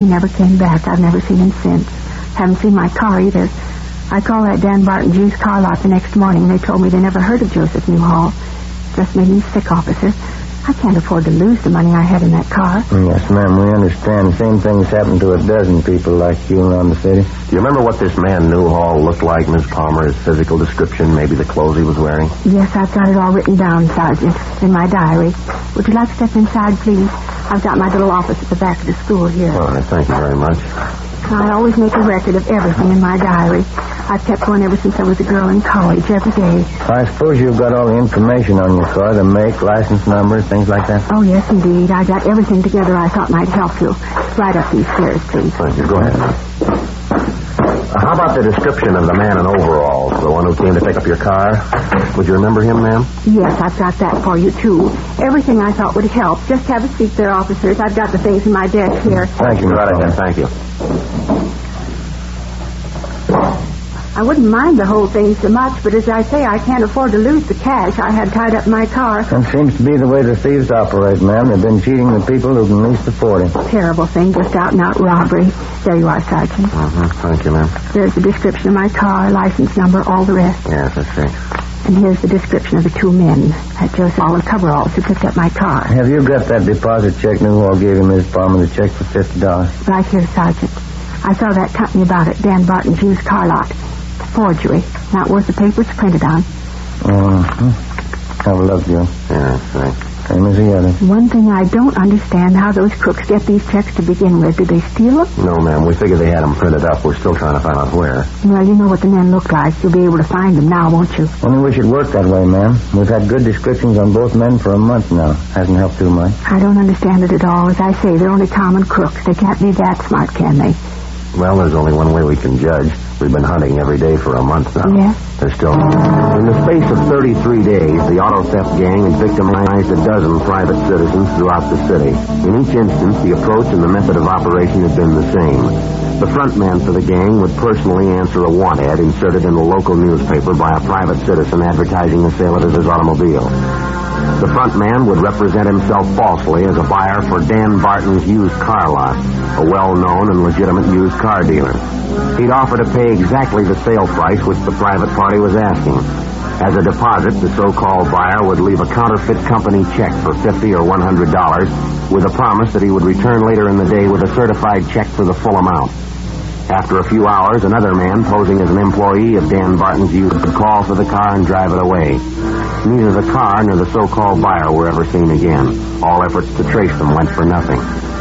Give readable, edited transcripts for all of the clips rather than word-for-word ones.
never came back. I've never seen him since. Haven't seen my car either. I called that Dan Barton's used car lot the next morning, and they told me they never heard of Joseph Newhall. Just made me sick, officer. I can't afford to lose the money I had in that car. Yes, ma'am, we understand. Same things happen to a dozen people like you around the city. Do you remember what this man Newhall looked like, Miss Palmer? His physical description, maybe the clothes he was wearing? Yes, I've got it all written down, Sergeant, in my diary. Would you like to step inside, please? I've got my little office at the back of the school here. All right, thank you very much. I always make a record of everything in my diary. I've kept one ever since I was a girl in college, every day. I suppose you've got all the information on your car, the make, license number, things like that? Oh, yes, indeed. I got everything together I thought might help you. Right up these stairs, please. Thank you. Go ahead. How about the description of the man in overalls, the one who came to pick up your car? Would you remember him, ma'am? Yes, I've got that for you, too. Everything I thought would help. Just have a seat there, officers. I've got the things in my desk here. Thank you, right ahead. Thank you. I wouldn't mind the whole thing so much, but as I say, I can't afford to lose the cash I had tied up in my car. That seems to be the way the thieves operate, ma'am. They've been cheating the people who can least afford it. Terrible thing, just out-and-out robbery. There you are, Sergeant. Thank you, ma'am. There's the description of my car, license number, all the rest. Yes, I see. And here's the description of the two men at Joseph Olive coveralls who picked up my car. Have you got that deposit check Newhall gave you, Miss Palmer, the check for $50? Right here, Sergeant. I saw that company about it, Dan Barton's used car lot. Forgery. Not worth the paper it's printed on. Have a look, Joe. Yeah, thanks. Same as the other. One thing I don't understand, how those crooks get these checks to begin with. Did they steal them? No, ma'am. We figured they had them printed up. We're still trying to find out where. Well, you know what the men look like. You'll be able to find them now, won't you? Only wish it worked that way, ma'am. We've had good descriptions on both men for a month now. Hasn't helped too much. I don't understand it at all. As I say, they're only common crooks. They can't be that smart, can they? Well, there's only one way we can judge. We've been hunting every day for a month now. Yes? There's still... In the space of 33 days, the auto theft gang had victimized a dozen private citizens throughout the city. In each instance, the approach and the method of operation had been the same. The front man for the gang would personally answer a want ad inserted in the local newspaper by a private citizen advertising the sale of his automobile. The front man would represent himself falsely as a buyer for Dan Barton's used car lot, a well-known and legitimate used car dealer. He'd offer to pay exactly the sale price which the private party was asking. As a deposit, the so-called buyer would leave a counterfeit company check for $50 or $100 with a promise that he would return later in the day with a certified check for the full amount. After a few hours, another man, posing as an employee of Dan Barton's used, would call for the car and drive it away. Neither the car nor the so-called buyer were ever seen again. All efforts to trace them went for nothing.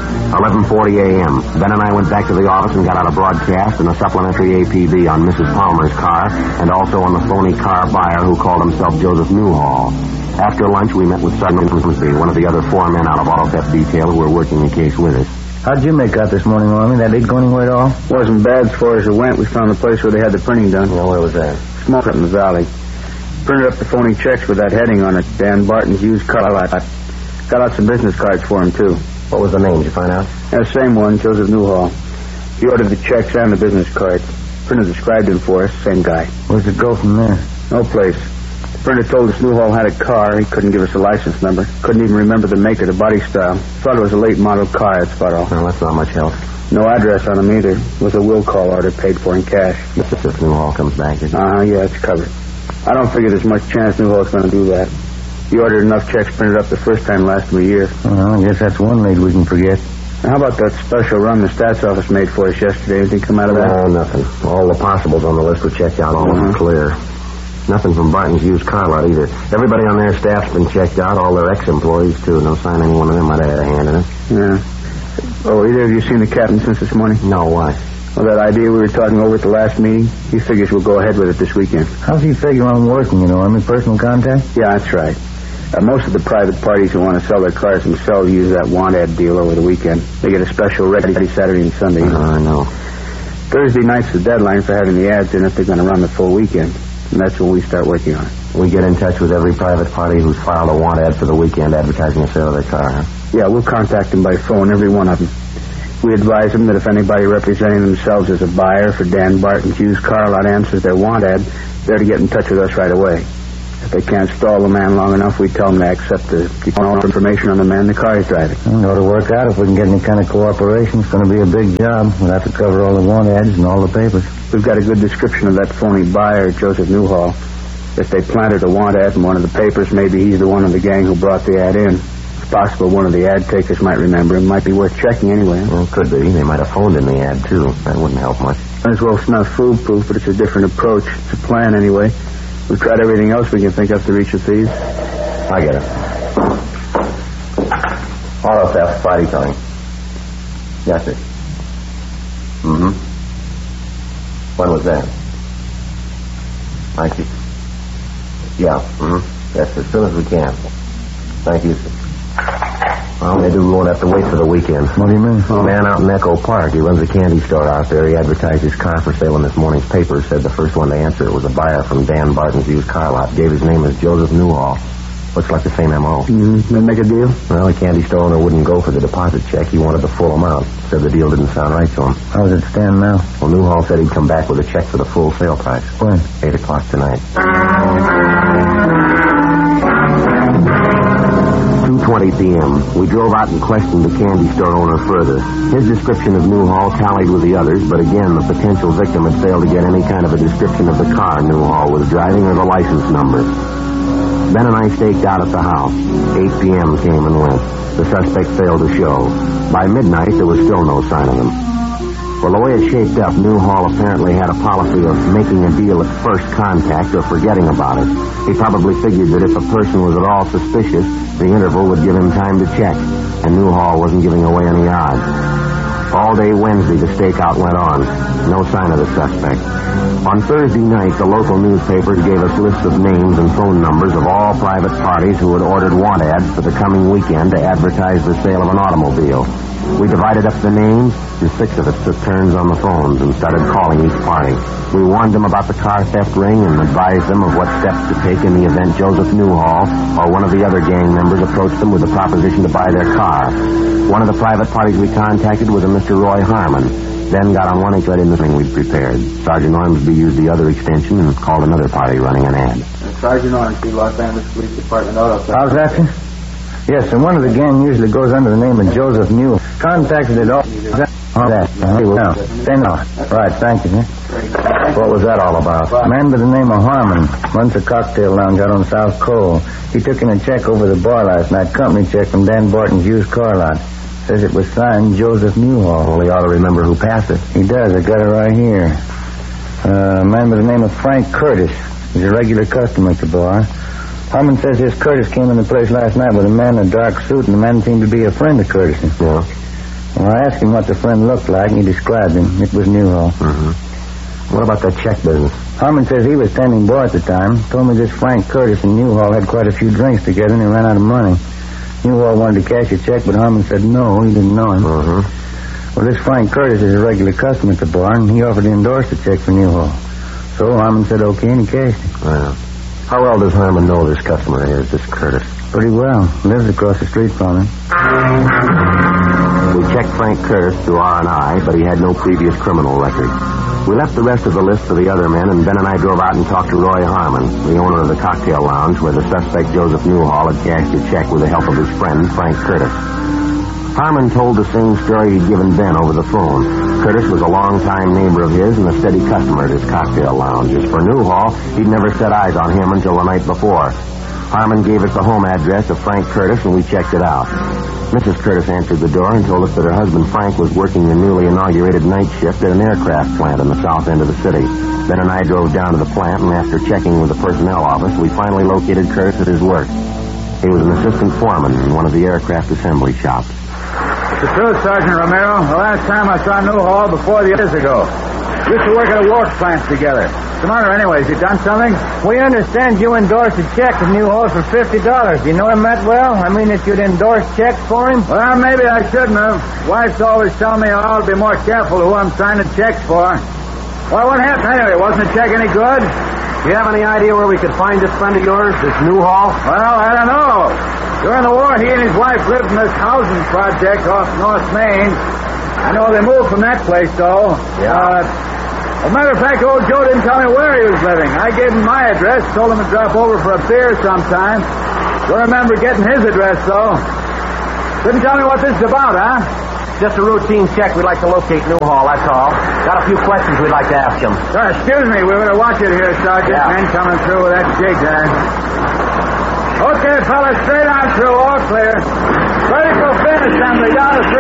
11:40 a.m. Ben and I went back to the office and got out a broadcast and a supplementary APB on Mrs. Palmer's car and also on the phony car buyer who called himself Joseph Newhall. After lunch, we met with Sergeant Grimsby, one of the other four men out of auto theft detail who were working the case with us. How'd you make out this morning, Army? That didn't go anywhere at all? Wasn't bad as far as it went. We found the place where they had the printing done. Well, where was that? Small cut in the valley. Printed up the phony checks with that heading on it. Dan Barton's used car lot. Got out some business cards for him, too. What was the name? Did you find out? Yeah, the same one, Joseph Newhall. He ordered the checks and the business cards. Printer described him for us, same guy. Where's it go from there? No place. The printer told us Newhall had a car. He couldn't give us a license number. Couldn't even remember the make or the body style. Thought it was a late model car, that's about all. Well, that's not much help. No address on him either. It was a will call order paid for in cash. If Newhall comes back, is it? Yeah, it's covered. I don't figure there's much chance Newhall's going to do that. He ordered enough checks printed up the first time last a year. Well, I guess that's one lead we can forget. Now, how about that special run the stats office made for us yesterday? Anything come out of that? No, nothing. All the possibles on the list were checked out. All of them clear. Nothing from Barton's used car lot either. Everybody on their staff's been checked out. All their ex-employees, too. No sign any one of them might have had a hand in it. Yeah. Oh, either of you seen the captain since this morning? No, why? Well, that idea we were talking over at the last meeting, he figures we'll go ahead with it this weekend. How's he figure on working, Army? Personal contact? Yeah, that's right. Most of the private parties who want to sell their cars themselves use that want ad deal over the weekend. They get a special ready Saturday and Sunday. I know. Thursday night's the deadline for having the ads in if they're going to run the full weekend. And that's when we start working on it. We get in touch with every private party who's filed a want ad for the weekend advertising a sale of their car, huh? Yeah, we'll contact them by phone, every one of them. We advise them that if anybody representing themselves as a buyer for Dan Barton's used car lot answers their want ad, they're to get in touch with us right away. If they can't stall the man long enough, we tell them to accept the information on the man the car is driving. It ought to work out. If we can get any kind of cooperation, it's going to be a big job. We'll have to cover all the want ads and all the papers. We've got a good description of that phony buyer, Joseph Newhall. If they planted a want ad in one of the papers, maybe he's the one in the gang who brought the ad in. It's possible one of the ad takers might remember him. Might be worth checking anyway. Well, could be. They might have phoned in the ad, too. That wouldn't help much. Might as well it's not foolproof, but it's a different approach. It's a plan anyway. We've tried everything else we can think of to reach the thieves. I get it. Auto theft, Friday coming. Yes, sir. Mm-hmm. When was that? I see. Yeah, mm-hmm. Yes, as soon as we can. Thank you, sir. Well, maybe we won't have to wait for the weekend. What do you mean? A man out in Echo Park. He runs a candy store out there. He advertised his car for sale in this morning's paper. Said the first one to answer it was a buyer from Dan Barton's used car lot. Gave his name as Joseph Newhall. Looks like the same M.O. They make a deal? Well, the candy store owner wouldn't go for the deposit check. He wanted the full amount. Said the deal didn't sound right to him. How does it stand now? Well, Newhall said he'd come back with a check for the full sale price. When? 8 o'clock tonight. 2:20 p.m. We drove out and questioned the candy store owner further. His description of Newhall tallied with the others, but again, the potential victim had failed to get any kind of a description of the car Newhall was driving or the license number. Ben and I staked out at the house. 8 p.m. came and went. The suspect failed to show. By midnight, there was still no sign of him. Well, the way it shaped up, Newhall apparently had a policy of making a deal at first contact or forgetting about it. He probably figured that if a person was at all suspicious, the interval would give him time to check, and Newhall wasn't giving away any odds. All day Wednesday, the stakeout went on. No sign of the suspect. On Thursday night, the local newspapers gave us lists of names and phone numbers of all private parties who had ordered want ads for the coming weekend to advertise the sale of an automobile. We divided up the names, and 6 of us took turns on the phones and started calling each party. We warned them about the car theft ring and advised them of what steps to take in the event Joseph Newhall or one of the other gang members approached them with a proposition to buy their car. One of the private parties we contacted was a Mr. Roy Harmon. Then got on one and read in the thing we'd prepared. Sergeant Ormsby used the other extension and called another party running an ad. Sergeant Ormsby, Los Angeles Police Department Auto Theft. How's that, sir? Yes, and one of the gang usually goes under the name of Joseph Newhall. Contacted it all. Right, thank you, sir. What was that all about? A man by the name of Harmon runs a cocktail lounge out on South Cole. He took in a check over the bar last night, company check from Dan Barton's used car lot. Says it was signed Joseph Newhall. Well, he ought to remember who passed it. He does. I got it right here. A man by the name of Frank Curtis. He's a regular customer at the bar. Harmon says this Curtis came in the place last night with a man in a dark suit, and the man seemed to be a friend of Curtis'. Yeah. Well, I asked him what the friend looked like, and he described him. It was Newhall. Mm-hmm. What about that check business? Harmon says he was standing bar at the time. Told me this Frank Curtis and Newhall had quite a few drinks together, and he ran out of money. Newhall wanted to cash a check, but Harmon said no, he didn't know him. Mm-hmm. Well, this Frank Curtis is a regular customer at the bar, and he offered to endorse the check for Newhall. So Harmon said okay, and he cashed it. Well, how well does Harmon know this customer is, this Curtis? Pretty well. Lives across the street from him. We checked Frank Curtis through R&I, but he had no previous criminal record. We left the rest of the list for the other men, and Ben and I drove out and talked to Roy Harmon, the owner of the cocktail lounge where the suspect Joseph Newhall had cashed a check with the help of his friend, Frank Curtis. Harmon told the same story he'd given Ben over the phone. Curtis was a long-time neighbor of his and a steady customer at his cocktail lounge. As for Newhall, he'd never set eyes on him until the night before. Harmon gave us the home address of Frank Curtis, and we checked it out. Mrs. Curtis answered the door and told us that her husband Frank was working the newly inaugurated night shift at an aircraft plant in the south end of the city. Ben and I drove down to the plant, and after checking with the personnel office, we finally located Curtis at his work. He was an assistant foreman in one of the aircraft assembly shops. The truth, Sergeant Romero. The last time I saw Newhall before the years ago. We used to work at a work plant together. What's the matter anyways? You done something? We understand you endorsed a check to Newhall for $50. Do you know him that well? I mean, that you'd endorse checks for him? Well, maybe I shouldn't have. Wife's always telling me I'll be more careful who I'm signing checks for. Well, what happened anyway? Wasn't the check any good? Do you have any idea where we could find this friend of yours, this Newhall? Well, I don't know. During the war, he and his wife lived in this housing project off North Main. I know they moved from that place, though. Yeah. As a matter of fact, old Joe didn't tell me where he was living. I gave him my address, told him to drop over for a beer sometime. Don't remember getting his address, though. Couldn't tell me what this is about, huh? Just a routine check. We'd like to locate Newhall, that's all. Got a few questions we'd like to ask him. Excuse me, we better watch it here, Sergeant. Yeah. Men coming through with that jig there. Okay, fellas, straight on through, all clear. Vertical fin assembly, down to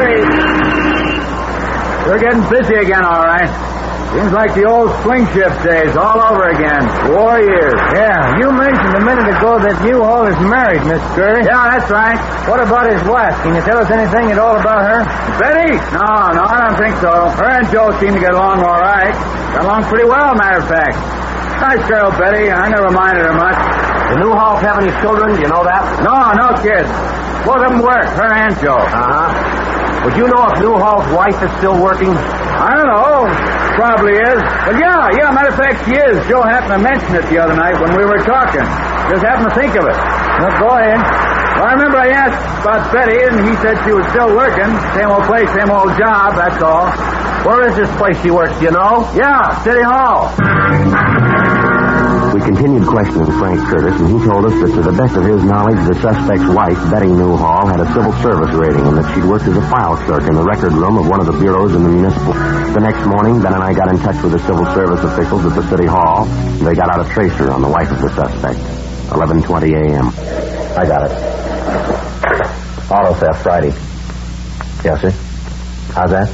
3. We're getting busy again, all right. Seems like the old swing shift days all over again. War years. Yeah, you mentioned a minute ago that Newhall is married, Miss Curry. Yeah, that's right. What about his wife? Can you tell us anything at all about her? Betty? No, I don't think so. Her and Joe seem to get along all right. Got along pretty well, matter of fact. Nice girl, Betty. I never minded her much. The Newhalls have any children? Do you know that? No kids. Both of them work, her and Joe. Uh-huh. Would you know if Newhall's wife is still working? I don't know. Probably is. But yeah, matter of fact, she is. Joe happened to mention it the other night when we were talking. Just happened to think of it. Well, go ahead. Well, I remember I asked about Betty, and he said she was still working. Same old place, same old job, that's all. Where is this place she works, do you know? Yeah, City Hall. We continued questioning Frank Curtis, and he told us that to the best of his knowledge, the suspect's wife, Betty Newhall, had a civil service rating and that she'd worked as a file clerk in the record room of one of the bureaus in the municipal. The next morning, Ben and I got in touch with the civil service officials at the City Hall, and they got out a tracer on the wife of the suspect. 11:20 a.m. I got it. Auto theft Friday. Yes, sir. How's that?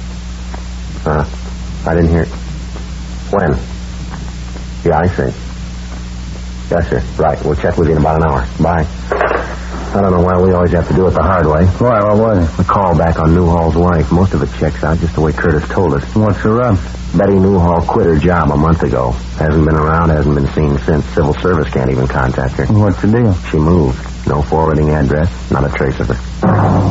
I didn't hear it. When? Yeah, I see. Yes, sir. Right. We'll check with you in about an hour. Bye. I don't know why we always have to do it the hard way. Why? What was it? A call back on Newhall's wife. Most of it checks out just the way Curtis told us. What's the rub? Betty Newhall quit her job a month ago. Hasn't been around, hasn't been seen since. Civil service can't even contact her. What's the deal? She moved. No forwarding address, not a trace of her.